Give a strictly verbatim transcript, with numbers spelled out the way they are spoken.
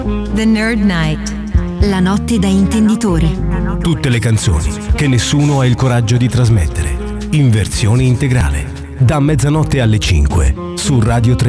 The Nerd Night. La notte da intenditori. Tutte le canzoni che nessuno ha il coraggio di trasmettere. In versione integrale. Da mezzanotte alle cinque su Radio tre.